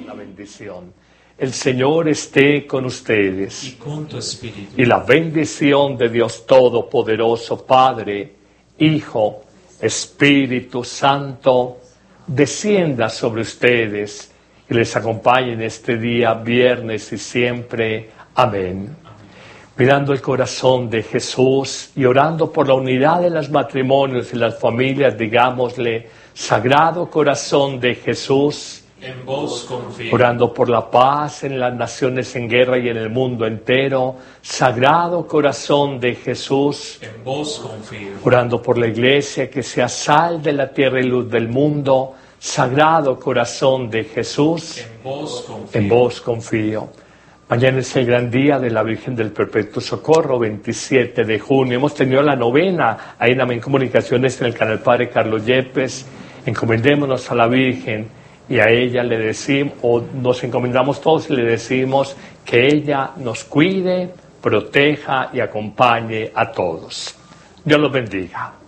la bendición. El Señor esté con ustedes. Y con tu espíritu. Y la bendición de Dios Todopoderoso, Padre, Hijo, Espíritu Santo, descienda sobre ustedes y les acompañe en este día, viernes y siempre. Amén. Mirando el corazón de Jesús y orando por la unidad de los matrimonios y las familias, digámosle: Sagrado Corazón de Jesús, en vos confío. Orando por la paz en las naciones en guerra y en el mundo entero, Sagrado Corazón de Jesús, en vos confío. Orando por la Iglesia, que sea sal de la tierra y luz del mundo, Sagrado Corazón de Jesús, en vos confío. En vos confío. Mañana es el gran día de la Virgen del Perpetuo Socorro, 27 de junio. Hemos tenido la novena ahí en Amén Comunicaciones en el canal Padre Carlos Yepes. Encomendémonos a la Virgen y a ella le decimos, o nos encomendamos todos y le decimos que ella nos cuide, proteja y acompañe a todos. Dios los bendiga.